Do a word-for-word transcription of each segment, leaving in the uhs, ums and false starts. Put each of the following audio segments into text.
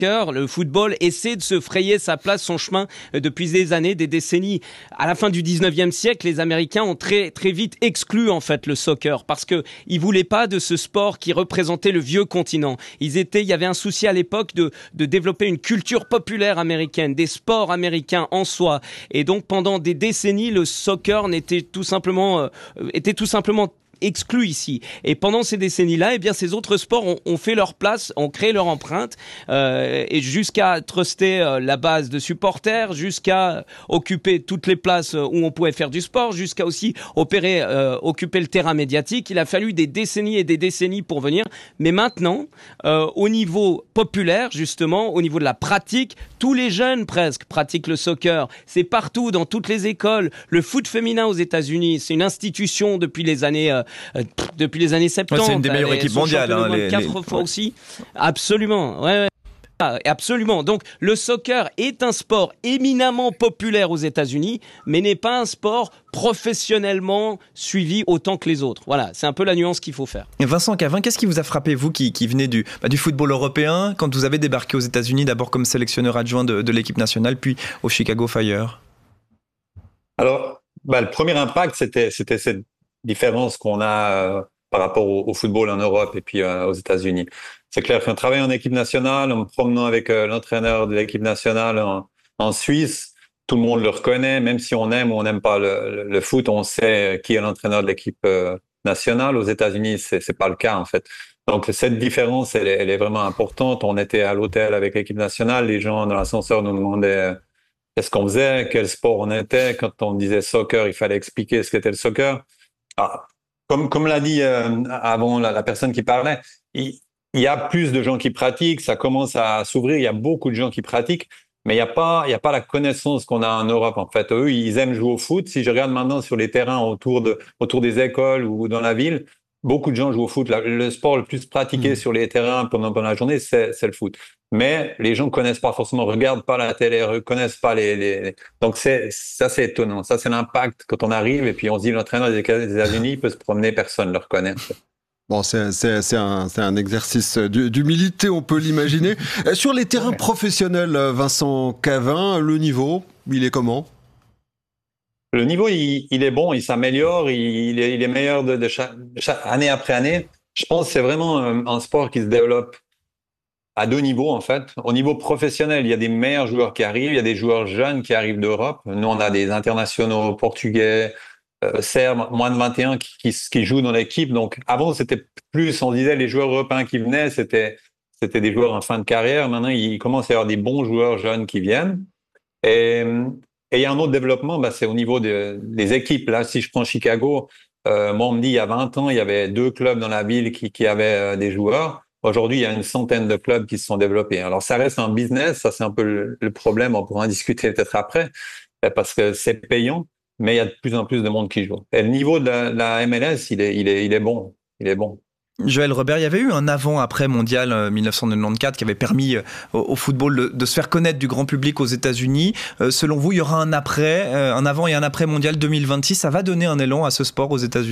le football essaie de se frayer sa place, son chemin depuis des années, des décennies. À la fin du dix-neuvième siècle, les Américains ont très très vite exclu en fait le soccer parce que ils voulaient pas de ce sport qui représentait le vieux continent. Ils étaient, il y avait un souci à l'époque de de développer une culture populaire américaine, des sports américains en soi. Et donc pendant des décennies, le soccer n'était tout simplement euh, était tout simplement exclus ici. Et pendant ces décennies-là, eh bien, ces autres sports ont, ont fait leur place, ont créé leur empreinte, euh, et jusqu'à truster euh, la base de supporters, jusqu'à occuper toutes les places où on pouvait faire du sport, jusqu'à aussi opérer, euh, occuper le terrain médiatique. Il a fallu des décennies et des décennies pour venir. Mais maintenant, euh, au niveau populaire, justement, au niveau de la pratique, tous les jeunes presque pratiquent le soccer. C'est partout, dans toutes les écoles. Le foot féminin aux États-Unis, c'est une institution depuis les années euh, Euh, depuis les années soixante-dix. Ouais, c'est une des meilleures équipes mondiales. Hein, les, quatre les... fois aussi. Absolument. Ouais, ouais. Absolument. Donc, le soccer est un sport éminemment populaire aux États-Unis, mais n'est pas un sport professionnellement suivi autant que les autres. Voilà, c'est un peu la nuance qu'il faut faire. Et Vincent Cavin, qu'est-ce qui vous a frappé, vous qui, qui venez du, bah, du football européen, quand vous avez débarqué aux États-Unis, d'abord comme sélectionneur adjoint de, de l'équipe nationale, puis au Chicago Fire? Alors, bah, le premier impact, c'était, c'était cette différence qu'on a euh, par rapport au, au football en Europe et puis euh, aux États-Unis. C'est clair qu'un travail en équipe nationale, en me promenant avec euh, l'entraîneur de l'équipe nationale en, en Suisse, tout le monde le reconnaît, même si on aime ou on n'aime pas le, le, le foot, on sait qui est l'entraîneur de l'équipe euh, nationale. Aux États-Unis, c'est, c'est pas le cas en fait. Donc cette différence, elle est, elle est vraiment importante. On était à l'hôtel avec l'équipe nationale, les gens dans l'ascenseur nous demandaient qu'est-ce qu'on faisait, quel sport on était. Quand on disait soccer, il fallait expliquer ce qu'était le soccer. Ah, comme, comme l'a dit euh, avant la, la personne qui parlait, il, il y a plus de gens qui pratiquent, ça commence à s'ouvrir, il y a beaucoup de gens qui pratiquent, mais il n'y a pas, il y a pas la connaissance qu'on a en Europe, en fait. Eux, ils aiment jouer au foot. Si je regarde maintenant sur les terrains autour de, autour des écoles ou dans la ville, beaucoup de gens jouent au foot. Le sport le plus pratiqué mmh. sur les terrains pendant, pendant la journée, c'est, c'est le foot. Mais les gens ne connaissent pas forcément, regardent pas la télé, ne connaissent pas les, les... Donc c'est, ça, c'est étonnant. Ça, c'est l'impact quand on arrive et puis on se dit l'entraîneur des États-Unis peut se promener, personne ne le reconnaît. Bon, c'est, c'est, c'est, un, c'est un exercice d'humilité, on peut l'imaginer. Sur les terrains ouais. professionnels, Vincent Cavin, le niveau, il est comment ? Le niveau, il, il est bon, il s'améliore, il, il, est, il est meilleur de, de chaque, chaque année après année. Je pense que c'est vraiment un, un sport qui se développe à deux niveaux, en fait. Au niveau professionnel, il y a des meilleurs joueurs qui arrivent, il y a des joueurs jeunes qui arrivent d'Europe. Nous, on a des internationaux portugais, euh, serbes, moins de vingt et un qui, qui, qui jouent dans l'équipe. Donc, avant, c'était plus, on disait, les joueurs européens qui venaient, c'était, c'était des joueurs en fin de carrière. Maintenant, il commence à y avoir des bons joueurs jeunes qui viennent. Et, et il y a un autre développement, bah, c'est au niveau de, des équipes. Là, si je prends Chicago, euh, moi, on me dit, il y a vingt ans, il y avait deux clubs dans la ville qui, qui avaient euh, des joueurs. Aujourd'hui, il y a une centaine de clubs qui se sont développés. Alors, ça reste un business. Ça, c'est un peu le, le problème. On pourra en discuter peut-être après parce que c'est payant, mais il y a de plus en plus de monde qui joue. Et le niveau de la, la M L S, il est, il est, il est bon. Il est bon. Joël Robert, il y avait eu un avant-après mondial euh, dix-neuf cent quatre-vingt-quatorze qui avait permis euh, au, au football de, de se faire connaître du grand public aux États-Unis. Euh, selon vous, il y aura un après, euh, un avant et un après mondial deux mille vingt-six. Ça va donner un élan à ce sport aux États-Unis ?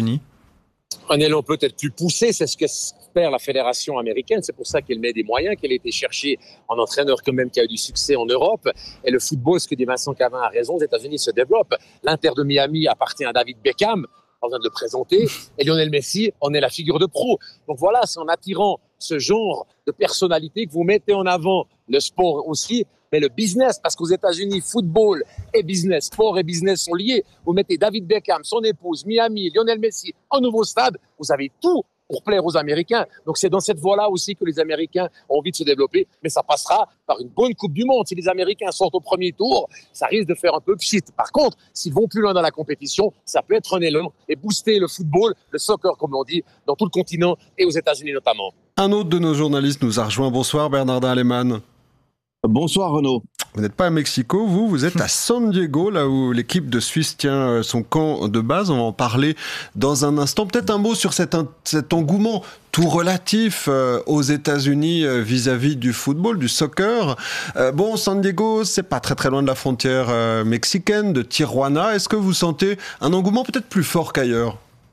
Un élan peut-être plus poussé, c'est ce qu'espère la fédération américaine. C'est pour ça qu'elle met des moyens, qu'elle a été chercher un entraîneur quand même qui a eu du succès en Europe. Et le football, ce que dit Vincent Cavin a raison, aux États-Unis se développe. L'Inter de Miami appartient à David Beckham, on vient de le présenter, et Lionel Messi en est la figure de pro. Donc voilà, c'est en attirant ce genre de personnalité que vous mettez en avant le sport aussi, mais le business, parce qu'aux États-Unis, football et business, sport et business sont liés. Vous mettez David Beckham, son épouse, Miami, Lionel Messi, en nouveau stade, vous avez tout pour plaire aux Américains. Donc c'est dans cette voie-là aussi que les Américains ont envie de se développer, mais ça passera par une bonne Coupe du Monde. Si les Américains sortent au premier tour, ça risque de faire un peu pchit. Par contre, s'ils vont plus loin dans la compétition, ça peut être un élan et booster le football, le soccer comme on dit, dans tout le continent et aux États-Unis notamment. Un autre de nos journalistes nous a rejoint. Bonsoir Bernardin Lehmann. Bonsoir Renaud. Vous n'êtes pas à Mexico, vous, vous êtes à San Diego, là où l'équipe de Suisse tient son camp de base. On va en parler dans un instant. Peut-être un mot sur cet, cet engouement tout relatif euh, aux États-Unis euh, vis-à-vis du football, du soccer. Euh, bon, San Diego, c'est pas très très loin de la frontière euh, mexicaine, de Tijuana. Est-ce que vous sentez un engouement peut-être plus fort qu'ailleurs ?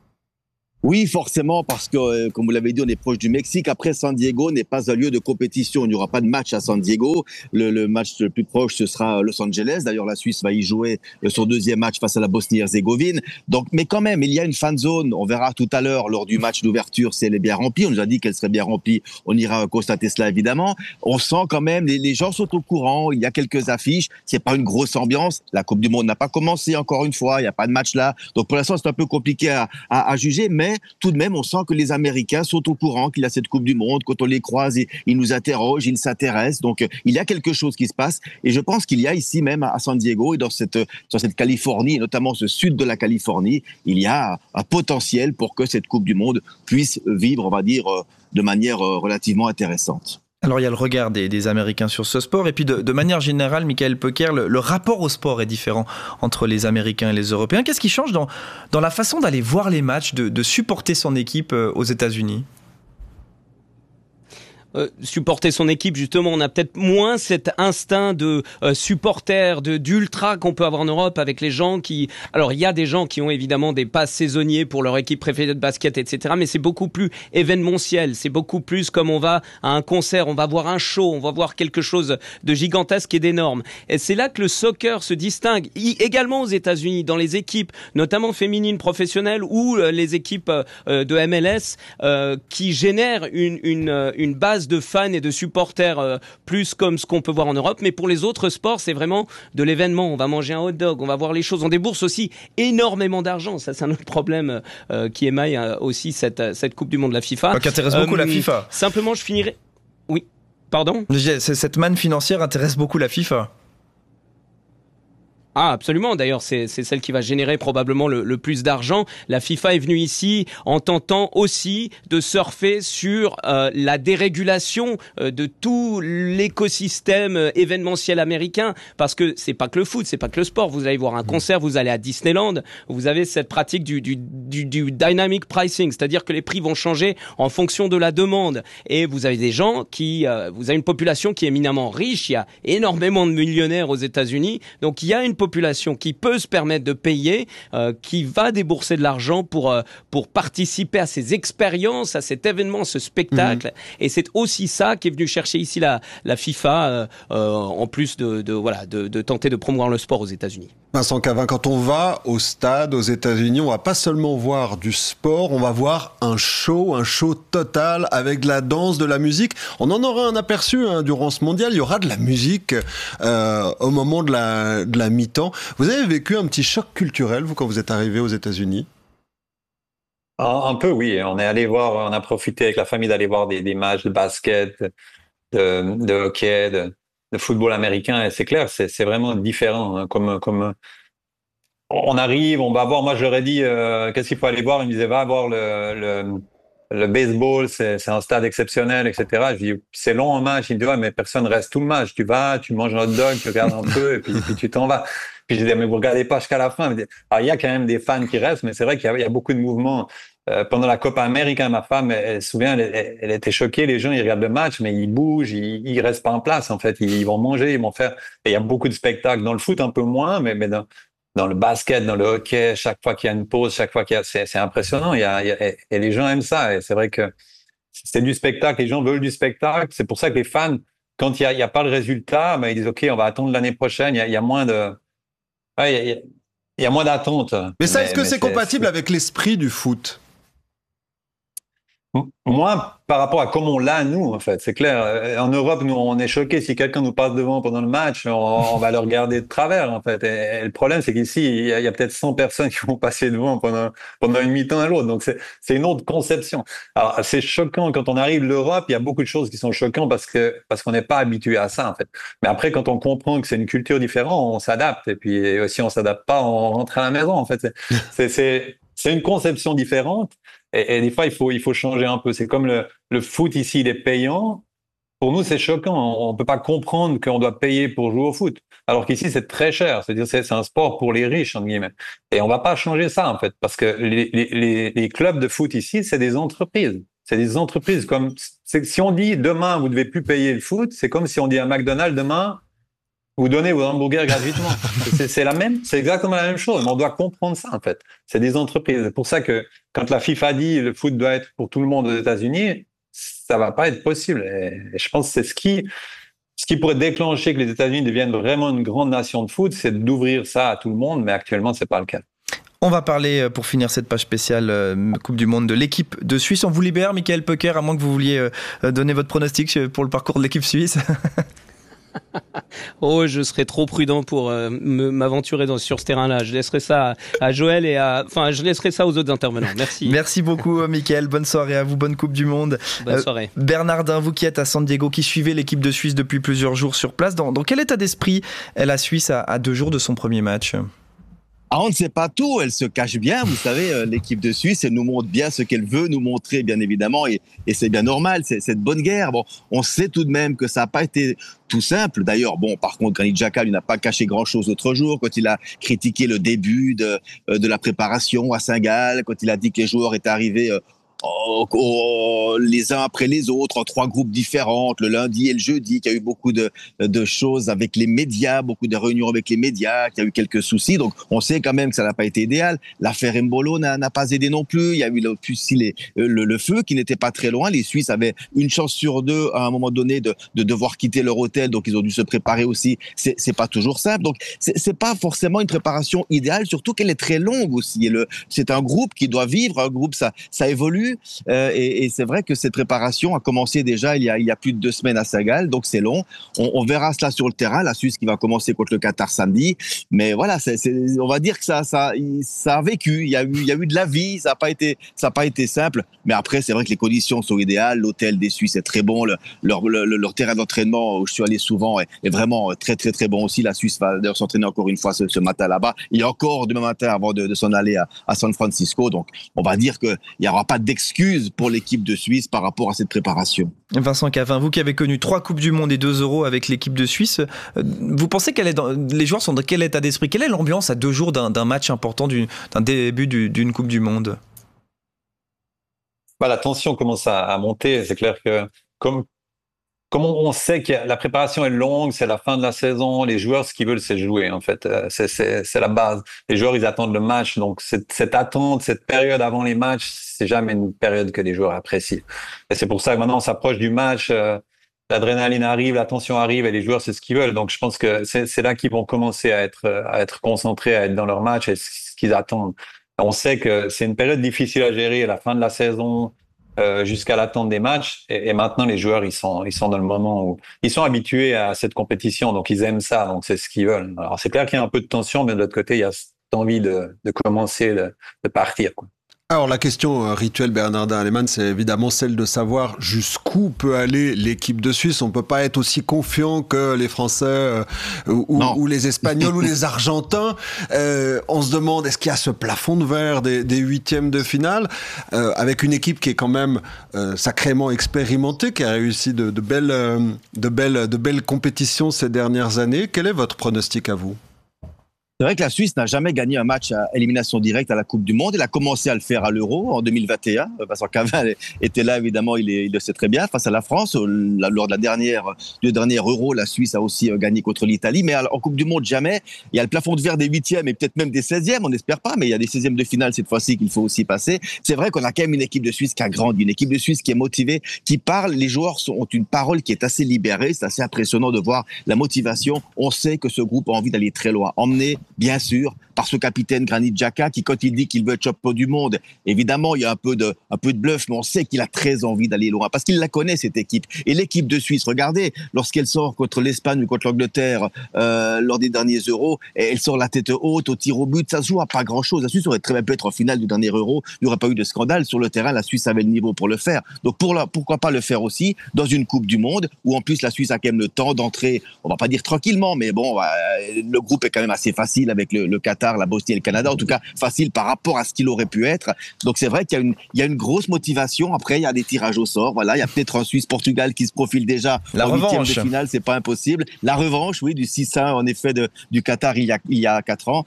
Oui, forcément, parce que, euh, comme vous l'avez dit, on est proche du Mexique. Après, San Diego n'est pas un lieu de compétition. Il n'y aura pas de match à San Diego. Le, le match le plus proche, ce sera Los Angeles. D'ailleurs, la Suisse va y jouer son deuxième match face à la Bosnie-Herzégovine. Donc, mais quand même, il y a une fan zone. On verra tout à l'heure, lors du match d'ouverture, si elle est bien remplie. On nous a dit qu'elle serait bien remplie. On ira constater cela, évidemment. On sent quand même, les, les gens sont au courant. Il y a quelques affiches. C'est pas une grosse ambiance. La Coupe du Monde n'a pas commencé, encore une fois. Il n'y a pas de match là. Donc, pour l'instant, c'est un peu compliqué à, à, à juger, mais tout de même, on sent que les Américains sont au courant qu'il y a cette Coupe du Monde. Quand on les croise, ils, ils nous interrogent, ils s'intéressent. Donc, euh, il y a quelque chose qui se passe. Et je pense qu'il y a ici même à San Diego et dans cette, dans cette Californie, et notamment ce sud de la Californie, il y a un potentiel pour que cette Coupe du Monde puisse vivre, on va dire, euh, de manière euh, relativement intéressante. Alors il y a le regard des, des Américains sur ce sport et puis de, de manière générale, Michael Peucker, le, le rapport au sport est différent entre les Américains et les Européens. Qu'est-ce qui change dans, dans la façon d'aller voir les matchs, de, de supporter son équipe aux États-Unis ? Euh, supporter son équipe, justement, on a peut-être moins cet instinct de euh, supporter, de d'ultra qu'on peut avoir en Europe avec les gens qui... Alors, il y a des gens qui ont évidemment des passes saisonniers pour leur équipe préférée de basket, et cetera. Mais c'est beaucoup plus événementiel. C'est beaucoup plus comme on va à un concert, on va voir un show, on va voir quelque chose de gigantesque et d'énorme. Et c'est là que le soccer se distingue. I- également aux États-Unis, dans les équipes, notamment féminines professionnelles ou euh, les équipes euh, de M L S euh, qui génèrent une, une, une base de fans et de supporters euh, plus comme ce qu'on peut voir en Europe, mais pour les autres sports, c'est vraiment de l'événement. On va manger un hot dog, on va voir les choses. On débourse aussi énormément d'argent. Ça, c'est un autre problème euh, qui émaille euh, aussi cette, cette Coupe du Monde de la FIFA. Enfin, qui intéresse beaucoup euh, la FIFA. Simplement, je finirai... Oui, pardon ? Cette manne financière intéresse beaucoup la FIFA. Ah, absolument. D'ailleurs, c'est, c'est celle qui va générer probablement le, le plus d'argent. La FIFA est venue ici en tentant aussi de surfer sur euh, la dérégulation euh, de tout l'écosystème euh, événementiel américain. Parce que c'est pas que le foot, c'est pas que le sport. Vous allez voir un concert, vous allez à Disneyland, vous avez cette pratique du, du, du, du dynamic pricing, c'est-à-dire que les prix vont changer en fonction de la demande. Et vous avez des gens qui, euh, vous avez une population qui est éminemment riche. Il y a énormément de millionnaires aux États-Unis, donc il y a une population qui peut se permettre de payer, euh, qui va débourser de l'argent pour euh, pour participer à ces expériences, à cet événement, ce spectacle. Mmh. Et c'est aussi ça qui est venu chercher ici la la FIFA, euh, euh, en plus de, de voilà de, de tenter de promouvoir le sport aux États-Unis. Vincent Cavin, quand on va au stade aux États-Unis, on va pas seulement voir du sport, on va voir un show, un show total avec de la danse, de la musique. On en aura un aperçu hein, durant ce mondial. Il y aura de la musique euh, au moment de la de la mi-temps. Vous avez vécu un petit choc culturel, vous, quand vous êtes arrivé aux États-Unis? Un, un peu, oui. On est allé voir, on a profité avec la famille d'aller voir des, des matchs de basket, de, de hockey, de, de football américain. Et c'est clair, c'est, c'est vraiment différent. Hein, comme, comme on arrive, on va voir. Moi, je leur ai dit, euh, qu'est-ce qu'il faut aller voir? Ils me disaient, va voir le, le, le baseball, c'est, c'est un stade exceptionnel, et cetera. Je dis, c'est long en match. Il me dit, ouais, mais personne reste tout le match. Tu vas, tu manges un hot dog, tu regardes un peu, et puis, puis tu t'en vas. Puis je dis, mais vous regardez pas jusqu'à la fin. Alors, il y a quand même des fans qui restent, mais c'est vrai qu'il y a, il y a beaucoup de mouvements. Euh, pendant la Copa América, ma femme, elle, elle se souvient, elle, elle était choquée. Les gens, ils regardent le match, mais ils bougent, ils, ils restent pas en place, en fait. Ils, ils vont manger, ils vont faire. Et il y a beaucoup de spectacles. Dans le foot, un peu moins, mais, mais dans, dans le basket, dans le hockey, chaque fois qu'il y a une pause, chaque fois qu'il y a, c'est, c'est impressionnant. Il y a, il y a, et les gens aiment ça. Et c'est vrai que c'est du spectacle. Les gens veulent du spectacle. C'est pour ça que les fans, quand il y a, il y a pas le résultat, ben, ils disent, OK, on va attendre l'année prochaine. Il y a, il y a moins de, Ouais, il y, y, y a moins d'attente. Mais ça, mais, est-ce que c'est, c'est compatible c'est... avec l'esprit du foot? Moi, par rapport à comment on l'a, nous, en fait, c'est clair. En Europe, nous, on est choqués. Si quelqu'un nous passe devant pendant le match, on, on va le regarder de travers, en fait. Et, et le problème, c'est qu'ici, il y a, il y a peut-être cent personnes qui vont passer devant pendant, pendant une mi-temps à l'autre. Donc, c'est, c'est une autre conception. Alors, c'est choquant. Quand on arrive l'Europe, il y a beaucoup de choses qui sont choquantes parce que, parce qu'on n'est pas habitué à ça, en fait. Mais après, quand on comprend que c'est une culture différente, on s'adapte. Et puis, si on s'adapte pas, on rentre à la maison, en fait. C'est, c'est, c'est, c'est une conception différente. Et, et des fois, il faut, il faut changer un peu. C'est comme le, le foot ici, il est payant. Pour nous, c'est choquant. On ne peut pas comprendre qu'on doit payer pour jouer au foot. Alors qu'ici, c'est très cher. C'est-à-dire, c'est, c'est un sport pour les riches, entre guillemets. Et on va pas changer ça, en fait. Parce que les, les, les clubs de foot ici, c'est des entreprises. C'est des entreprises comme, c'est, si on dit demain, vous devez plus payer le foot, c'est comme si on dit à McDonald's demain, vous donnez vos hamburgers gratuitement. c'est, c'est la même, c'est exactement la même chose. Mais on doit comprendre ça, en fait. C'est des entreprises. C'est pour ça que quand la FIFA dit le foot doit être pour tout le monde aux États-Unis, ça va pas être possible. Et, et je pense que c'est ce qui, ce qui pourrait déclencher que les États-Unis deviennent vraiment une grande nation de foot, c'est d'ouvrir ça à tout le monde. Mais actuellement, c'est pas le cas. On va parler, pour finir cette page spéciale euh, Coupe du Monde, de l'équipe de Suisse. On vous libère, Michael Peucker, à moins que vous vouliez euh, donner votre pronostic pour le parcours de l'équipe suisse. Oh, je serais trop prudent pour euh, me, m'aventurer dans, sur ce terrain-là. Je laisserai ça à, à Joël et à, enfin, je laisserai ça aux autres intervenants. Merci. Merci beaucoup, Michael. Bonne soirée à vous. Bonne Coupe du Monde. Bonne soirée. Euh, Bernardin, vous qui êtes à San Diego, qui suivez l'équipe de Suisse depuis plusieurs jours sur place, dans, dans quel état d'esprit est la Suisse à, à deux jours de son premier match ? Ah, on ne sait pas tout, elle se cache bien, vous savez, l'équipe de Suisse, elle nous montre bien ce qu'elle veut nous montrer, bien évidemment, et, et c'est bien normal, c'est, c'est de bonne guerre. Bon, on sait tout de même que ça n'a pas été tout simple. D'ailleurs, bon, par contre, Granit Xhaka, lui, n'a pas caché grand-chose l'autre jour, quand il a critiqué le début de, de la préparation à Saint-Gall, quand il a dit que les joueurs étaient arrivés euh, Oh, oh, les uns après les autres, en trois groupes différents, le lundi et le jeudi, qu'il y a eu beaucoup de, de choses avec les médias, beaucoup de réunions avec les médias, qu'il y a eu quelques soucis. Donc, on sait quand même que ça n'a pas été idéal. L'affaire Mbolo n'a, n'a pas aidé non plus. Il y a eu aussi les, le, le feu qui n'était pas très loin. Les Suisses avaient une chance sur deux à un moment donné de, de devoir quitter leur hôtel, donc ils ont dû se préparer aussi. C'est, c'est pas toujours simple. Donc, c'est, c'est pas forcément une préparation idéale, surtout qu'elle est très longue aussi. Et le, c'est un groupe qui doit vivre. Un groupe, ça, ça évolue. Euh, et, et c'est vrai que cette préparation a commencé déjà il y a, il y a plus de deux semaines à Saint-Gall, donc c'est long. On, on verra cela sur le terrain, la Suisse qui va commencer contre le Qatar samedi. Mais voilà, c'est, c'est, on va dire que ça, ça, ça a vécu. Il y a eu, il y a eu de la vie. Ça n'a pas été, ça n'a pas été simple. Mais après, c'est vrai que les conditions sont idéales. L'hôtel des Suisses est très bon. Le, leur, le, leur terrain d'entraînement où je suis allé souvent est, est vraiment très très très bon aussi. La Suisse va d'ailleurs s'entraîner encore une fois ce, ce matin là-bas. Il y a encore demain matin avant de, de s'en aller à, à San Francisco. Donc, on va dire que il n'y aura pas d'excuses pour l'équipe de Suisse par rapport à cette préparation. Vincent Cavin, vous qui avez connu trois Coupes du Monde et deux Euros avec l'équipe de Suisse, vous pensez qu'elle est dans, les joueurs sont dans quel état d'esprit ? Quelle est l'ambiance à deux jours d'un, d'un match important, d'une, d'un début du, d'une Coupe du Monde ? Bah, la tension commence à, à monter. C'est clair que comme Comme on sait que la préparation est longue, c'est la fin de la saison, les joueurs, ce qu'ils veulent, c'est jouer, en fait. C'est, c'est, c'est la base. Les joueurs, ils attendent le match. Donc, cette, cette attente, cette période avant les matchs, c'est jamais une période que les joueurs apprécient. Et c'est pour ça que maintenant, on s'approche du match, euh, l'adrénaline arrive, la tension arrive et les joueurs, c'est ce qu'ils veulent. Donc, je pense que c'est, c'est là qu'ils vont commencer à être, à être concentrés, à être dans leur match et ce qu'ils attendent. On sait que c'est une période difficile à gérer à la fin de la saison, Euh, jusqu'à l'attente des matchs. Et, et maintenant, les joueurs, ils sont, ils sont dans le moment où ils sont habitués à cette compétition, donc ils aiment ça, donc c'est ce qu'ils veulent. Alors, c'est clair qu'il y a un peu de tension, mais de l'autre côté, il y a cette envie de, de commencer, de, de partir, quoi. Alors la question rituelle, Bernardin Aleman, c'est évidemment celle de savoir jusqu'où peut aller l'équipe de Suisse. On peut pas être aussi confiant que les Français euh, ou, ou les Espagnols ou les Argentins. Euh, on se demande, est-ce qu'il y a ce plafond de verre des, des huitièmes de finale euh, avec une équipe qui est quand même euh, sacrément expérimentée, qui a réussi de, de, belles, euh, de, belles, de belles compétitions ces dernières années. Quel est votre pronostic à vous ? C'est vrai que la Suisse n'a jamais gagné un match à élimination directe à la Coupe du Monde. Elle a commencé à le faire à l'Euro en deux mille vingt et un. Vincent Cavin était là, évidemment, il, est, il le sait très bien, face à la France. Lors de la dernière, du dernier Euro, la Suisse a aussi gagné contre l'Italie. Mais en Coupe du Monde, jamais. Il y a le plafond de verre des huitièmes et peut-être même des seizièmes, on n'espère pas, mais il y a des seizièmes de finale cette fois-ci qu'il faut aussi passer. C'est vrai qu'on a quand même une équipe de Suisse qui a grandi, une équipe de Suisse qui est motivée, qui parle. Les joueurs sont, ont une parole qui est assez libérée. C'est assez impressionnant de voir la motivation. On sait que ce groupe a envie d'aller très loin. Emmener, bien sûr, par ce capitaine Granit Xhaka qui, quand il dit qu'il veut être champion du monde, évidemment, il y a un peu de, un peu de bluff, mais on sait qu'il a très envie d'aller loin parce qu'il la connaît, cette équipe. Et l'équipe de Suisse, regardez, lorsqu'elle sort contre l'Espagne ou contre l'Angleterre euh, lors des derniers Euros, elle sort la tête haute au tir au but, ça se joue à pas grand-chose. La Suisse aurait très bien pu être en finale du dernier Euro, il n'y aurait pas eu de scandale sur le terrain, la Suisse avait le niveau pour le faire. Donc pour la, pourquoi pas le faire aussi dans une Coupe du Monde où en plus la Suisse a quand même le temps d'entrer, on va pas dire tranquillement, mais bon, euh, le groupe est quand même assez facile avec le, le Qatar, la Bosnie et le Canada, en tout cas facile par rapport à ce qu'il aurait pu être. Donc c'est vrai qu'il y a une, il y a une grosse motivation. Après, il y a des tirages au sort. Voilà, il y a peut-être un Suisse-Portugal qui se profile déjà la en huitième de revanche. finale, c'est pas impossible. La revanche, oui, du six un en effet de, du Qatar il y a il y a quatre ans.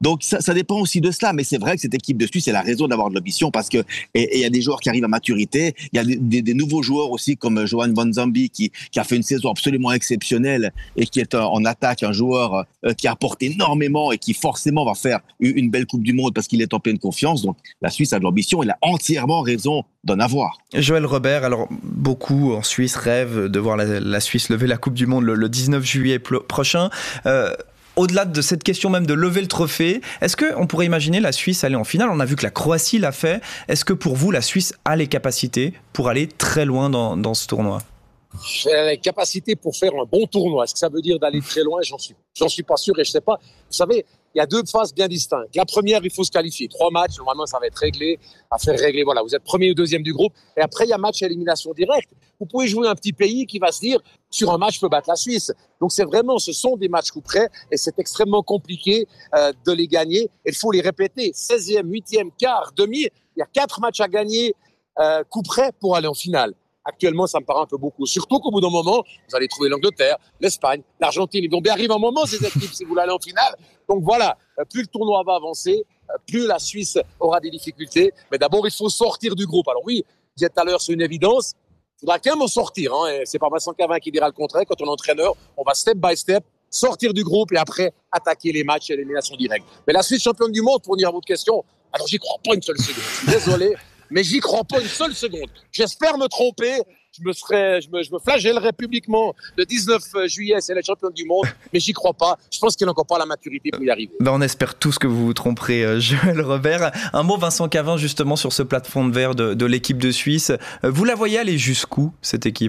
Donc ça, ça dépend aussi de cela, mais c'est vrai que cette équipe de Suisse, elle a raison d'avoir de l'ambition parce que et il y a des joueurs qui arrivent à maturité, il y a des, des, des nouveaux joueurs aussi comme Johan Van Zambi qui, qui a fait une saison absolument exceptionnelle et qui est en, en attaque, un joueur euh, qui apporte énormément et qui forcément va faire une, une belle Coupe du Monde parce qu'il est en pleine confiance. Donc la Suisse a de l'ambition, elle a entièrement raison d'en avoir. Joël Robert, alors beaucoup en Suisse rêvent de voir la, la Suisse lever la Coupe du Monde le, le dix-neuf juillet pl- prochain. Euh, Au-delà de cette question même de lever le trophée, est-ce qu'on pourrait imaginer la Suisse aller en finale ? On a vu que la Croatie l'a fait. Est-ce que pour vous, la Suisse a les capacités pour aller très loin dans, dans ce tournoi ? Elle a les capacités pour faire un bon tournoi. Est-ce que ça veut dire d'aller très loin ? J'en suis, j'en suis pas sûr et je sais pas. Vous savez, il y a deux phases bien distinctes. La première, il faut se qualifier. Trois matchs, normalement, ça va être réglé, à faire régler. Voilà, vous êtes premier ou deuxième du groupe. Et après, il y a match à élimination directe. Vous pouvez jouer un petit pays qui va se dire, sur un match, je peux battre la Suisse. Donc, c'est vraiment, ce sont des matchs coup près et c'est extrêmement compliqué euh, de les gagner. Et il faut les répéter. seizième, huitième, quart, demi. Il y a quatre matchs à gagner euh, coup près pour aller en finale. Actuellement, ça me paraît un peu beaucoup. Surtout qu'au bout d'un moment, vous allez trouver l'Angleterre, l'Espagne, l'Argentine. Ils vont bien arriver un moment, ces équipes, si vous voulez aller en finale. Donc voilà, plus le tournoi va avancer, plus la Suisse aura des difficultés. Mais d'abord, il faut sortir du groupe. Alors oui, je disais tout à l'heure, c'est une évidence. Il faudra quand même en sortir. Hein. Et c'est pas Vincent Cavin qui dira le contraire. Quand on est entraîneur, on va step by step sortir du groupe et après attaquer les matchs et l'élimination directe. Mais la Suisse championne du monde, pour venir à votre question, alors j'y crois pas une seule seconde. Je suis désolé. Mais j'y crois pas une seule seconde. J'espère me tromper. Je me serais, je me, je me flagellerais publiquement le dix-neuf juillet, c'est la championne du monde, mais j'y crois pas. Je pense qu'il n'a encore pas la maturité pour y arriver. Ben on espère tous que vous vous tromperez, Joël Robert. Un mot, Vincent Cavin, justement, sur ce plafond de verre de, de l'équipe de Suisse. Vous la voyez aller jusqu'où, cette équipe ?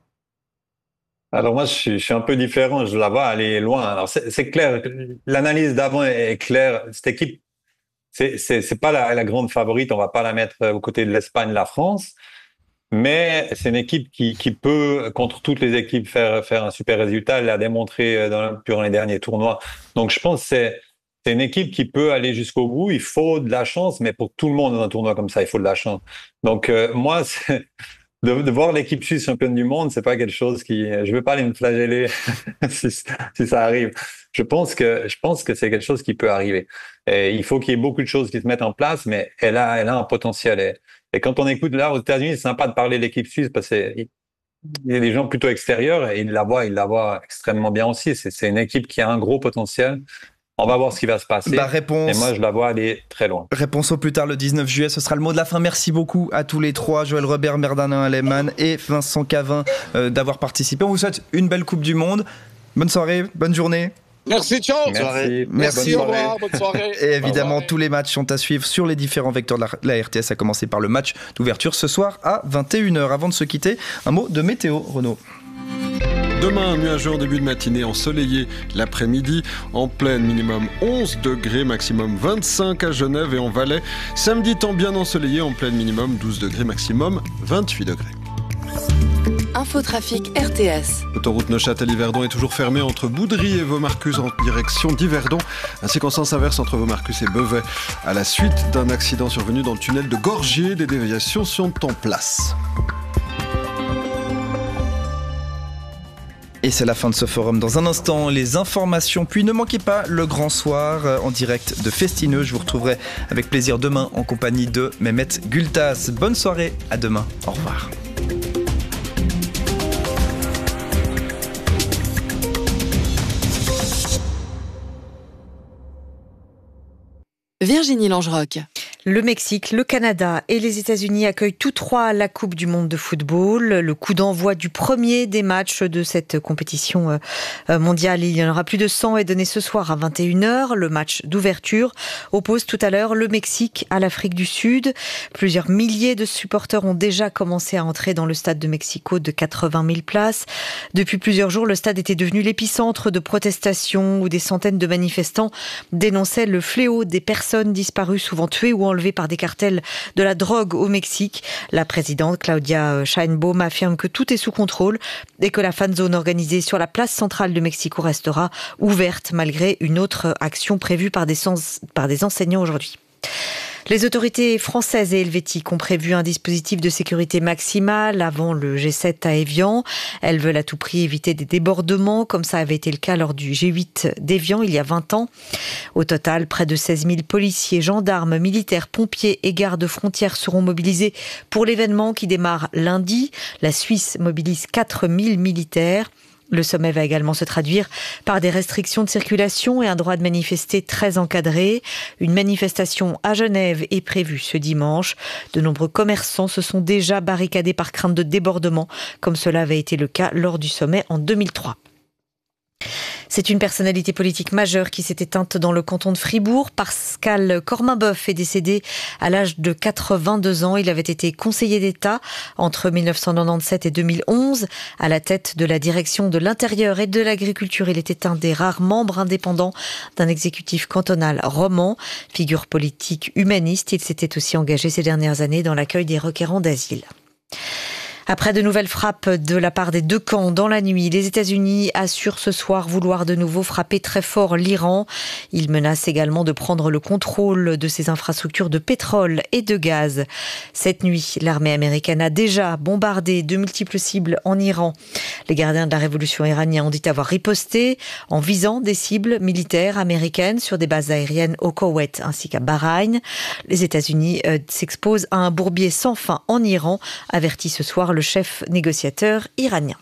Alors moi, je suis, je suis un peu différent. Je la vois aller loin. Alors c'est, c'est clair, l'analyse d'avant est, est claire. Cette équipe, c'est, c'est, c'est pas la, la grande favorite. On va pas la mettre aux côtés de l'Espagne, la France. Mais c'est une équipe qui, qui peut, contre toutes les équipes, faire, faire un super résultat. Elle l'a démontré dans, durant les derniers tournois. Donc, je pense que c'est, c'est une équipe qui peut aller jusqu'au bout. Il faut de la chance, mais pour tout le monde dans un tournoi comme ça, il faut de la chance. Donc, euh, moi, c'est, de, de voir l'équipe suisse championne du monde, c'est pas quelque chose qui, je veux pas aller me flageller si, si ça arrive. Je pense que, je pense que c'est quelque chose qui peut arriver. Et il faut qu'il y ait beaucoup de choses qui se mettent en place, mais elle a, elle a un potentiel. Et, et quand on écoute là aux États-Unis, c'est sympa de parler de l'équipe suisse parce qu'il y a des gens plutôt extérieurs et ils la voient, ils la voient extrêmement bien aussi. C'est, c'est une équipe qui a un gros potentiel. On va voir ce qui va se passer. Bah, réponse, et moi, je la vois aller très loin. Réponse au plus tard le dix-neuf juillet. Ce sera le mot de la fin. Merci beaucoup à tous les trois, Joël Robert, Merdanin Aleman et Vincent Cavin, euh, d'avoir participé. On vous souhaite une belle Coupe du Monde. Bonne soirée, bonne journée. Merci, ciao. Merci, Merci, au revoir, bonne soirée. Et évidemment, tous les matchs sont à suivre sur les différents vecteurs de la, la R T S, à commencer par le match d'ouverture ce soir à vingt et une heures. Avant de se quitter, un mot de météo, Renaud. Demain, nuageux en début de matinée, ensoleillé l'après-midi, en pleine minimum onze degrés, maximum vingt-cinq à Genève et en Valais. Samedi, temps bien ensoleillé, en pleine minimum douze degrés, maximum vingt-huit degrés. Infotrafic R T S. L'autoroute Neuchâtel-Yverdon est toujours fermée entre Boudry et Vaumarcus en direction d'Yverdon, ainsi qu'en sens inverse entre Vaumarcus et Beauvais. À la suite d'un accident survenu dans le tunnel de Gorgier, des déviations sont en place. Et c'est la fin de ce forum. Dans un instant, les informations. Puis ne manquez pas le grand soir en direct de Festineux. Je vous retrouverai avec plaisir demain en compagnie de Mehmet Gültas. Bonne soirée, à demain. Au revoir. Virginie Langerock. Le Mexique, le Canada et les États-Unis accueillent tous trois la Coupe du monde de football. Le coup d'envoi du premier des matchs de cette compétition mondiale, il y en aura plus de cent, est donné ce soir à vingt et une heures. Le match d'ouverture oppose tout à l'heure le Mexique à l'Afrique du Sud. Plusieurs milliers de supporters ont déjà commencé à entrer dans le stade de Mexico de quatre-vingt mille places. Depuis plusieurs jours, le stade était devenu l'épicentre de protestations où des centaines de manifestants dénonçaient le fléau des personnes disparues, souvent tuées ou enlevées par des cartels de la drogue au Mexique. La présidente Claudia Sheinbaum affirme que tout est sous contrôle et que la fan zone organisée sur la place centrale de Mexico restera ouverte malgré une autre action prévue par des, sens, par des enseignants aujourd'hui. Les autorités françaises et helvétiques ont prévu un dispositif de sécurité maximale avant le G sept à Évian. Elles veulent à tout prix éviter des débordements, comme ça avait été le cas lors du G huit d'Évian il y a vingt ans. Au total, près de seize mille policiers, gendarmes, militaires, pompiers et gardes frontières seront mobilisés pour l'événement qui démarre lundi. La Suisse mobilise quatre mille militaires. Le sommet va également se traduire par des restrictions de circulation et un droit de manifester très encadré. Une manifestation à Genève est prévue ce dimanche. De nombreux commerçants se sont déjà barricadés par crainte de débordement, comme cela avait été le cas lors du sommet en deux mille trois. C'est une personnalité politique majeure qui s'est éteinte dans le canton de Fribourg. Pascal Corminboeuf est décédé à l'âge de quatre-vingt-deux ans. Il avait été conseiller d'État entre mille neuf cent quatre-vingt-dix-sept et deux mille onze. À la tête de la direction de l'intérieur et de l'agriculture, il était un des rares membres indépendants d'un exécutif cantonal roman. Figure politique humaniste, il s'était aussi engagé ces dernières années dans l'accueil des requérants d'asile. Après de nouvelles frappes de la part des deux camps dans la nuit, les États-Unis assurent ce soir vouloir de nouveau frapper très fort l'Iran. Ils menacent également de prendre le contrôle de ses infrastructures de pétrole et de gaz. Cette nuit, l'armée américaine a déjà bombardé de multiples cibles en Iran. Les gardiens de la révolution iranienne ont dit avoir riposté en visant des cibles militaires américaines sur des bases aériennes au Koweït ainsi qu'à Bahreïn. Les États-Unis euh, s'exposent à un bourbier sans fin en Iran, avertit ce soir le chef négociateur iranien.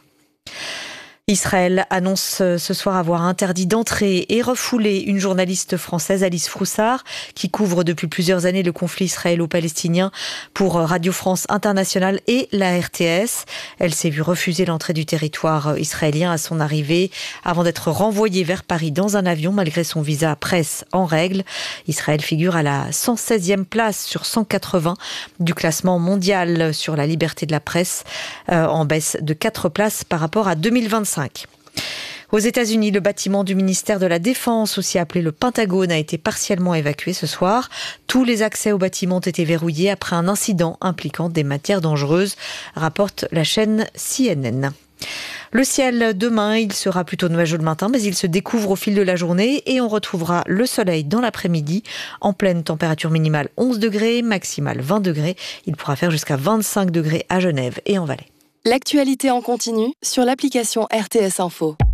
Israël annonce ce soir avoir interdit d'entrer et refouler une journaliste française, Alice Froussard, qui couvre depuis plusieurs années le conflit israélo-palestinien pour Radio France Internationale et la R T S. Elle s'est vue refuser l'entrée du territoire israélien à son arrivée avant d'être renvoyée vers Paris dans un avion malgré son visa presse en règle. Israël figure à la cent seizième place sur cent quatre-vingts du classement mondial sur la liberté de la presse, euh, en baisse de quatre places par rapport à deux mille vingt-cinq. Aux États-Unis, le bâtiment du ministère de la Défense, aussi appelé le Pentagone, a été partiellement évacué ce soir. Tous les accès au bâtiment ont été verrouillés après un incident impliquant des matières dangereuses, rapporte la chaîne C N N. Le ciel, demain, il sera plutôt nuageux le matin, mais il se découvre au fil de la journée et on retrouvera le soleil dans l'après-midi. En pleine température minimale onze degrés, maximale vingt degrés. Il pourra faire jusqu'à vingt-cinq degrés à Genève et en Valais. L'actualité en continu sur l'application R T S Info.